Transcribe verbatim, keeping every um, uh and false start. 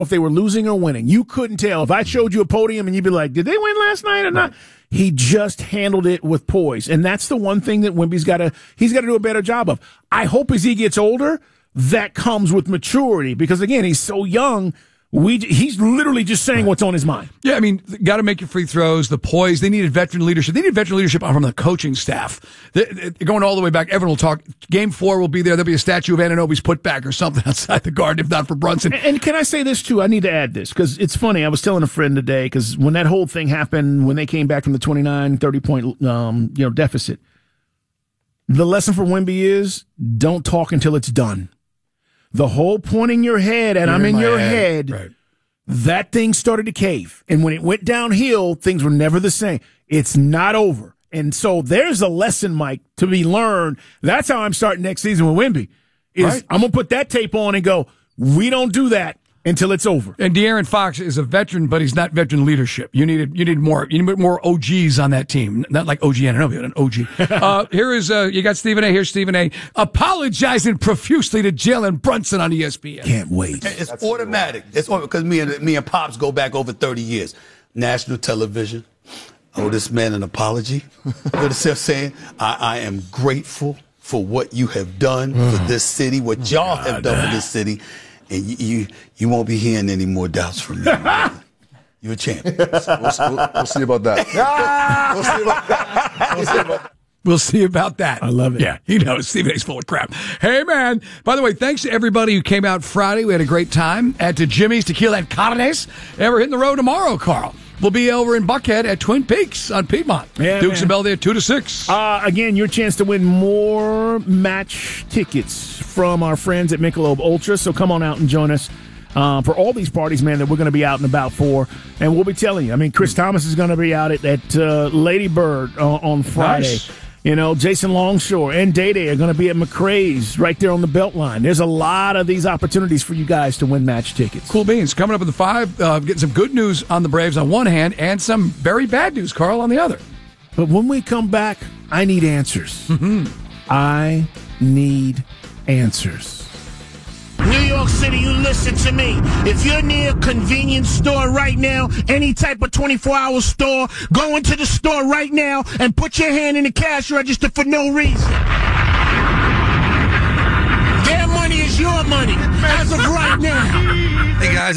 if they were losing or winning. You couldn't tell. If I showed you a podium and you'd be like, did they win last night or not? He just handled it with poise. And that's the one thing that Wemby's got to, he's got to do a better job of. I hope as he gets older, that comes with maturity because, again, he's so young. We He's literally just saying what's on his mind. Yeah, I mean, got to make your free throws, the poise. They needed veteran leadership. They needed veteran leadership from the coaching staff. They, they, going all the way back, everyone will talk. Game four will be there. There'll be a statue of Anunoby's put back or something outside the Garden, if not for Brunson. And, and can I say this, too? I need to add this because it's funny. I was telling a friend today because when that whole thing happened, when they came back from the twenty-nine, thirty-point um, you know, deficit, the lesson for Wemby is don't talk until it's done. The whole pointing your head and You're I'm in, in your head, head right. That thing started to cave. And when it went downhill, things were never the same. It's not over. And so there's a lesson, Mike, to be learned. That's how I'm starting next season with Wemby. Is right. I'm going to put that tape on and go, we don't do that until it's over. And De'Aaron Fox is a veteran, but he's not veteran leadership. You needed you need more you need more O Gs on that team, not like O G Anunoby, but an O G. uh, here is uh, you got Stephen A. Here's Stephen A. apologizing profusely to Jalen Brunson on E S P N. Can't wait. It's That's automatic. It's because me and me and Pops go back over thirty years. National television. Owe this man an apology. You know what I'm saying? I, I am grateful for what you have done for this city, what y'all God. have done for this city. And you, you you won't be hearing any more doubts from me. You're a champ. We'll, we'll, we'll see about that. We'll see about that. We'll see about that. We'll see about that. I love it. Yeah, he knows. Stephen A's full of crap. Hey, man. By the way, thanks to everybody who came out Friday. We had a great time at the Jimmy's Tequila and Carnes. And we're hitting the road tomorrow, Carl. We'll be over in Buckhead at Twin Peaks on Piedmont. Yeah, Dukes man. and Bell there, two to six. Uh, again, your chance to win more match tickets from our friends at Michelob Ultra. So come on out and join us uh, for all these parties, man, that we're going to be out and about for. And we'll be telling you. I mean, Chris Thomas is going to be out at, at uh, Lady Bird uh, on Friday. Nice. You know, Jason Longshore and Day Day are going to be at McRae's right there on the Beltline. There's a lot of these opportunities for you guys to win match tickets. Cool beans. Coming up at the five, uh, getting some good news on the Braves on one hand and some very bad news, Carl, on the other. But when we come back, I need answers. Mm-hmm. I need answers. New York City, you listen to me. If you're near a convenience store right now, any type of twenty-four hour store, go into the store right now and put your hand in the cash register for no reason. Their money is your money as of right now. Hey, guys.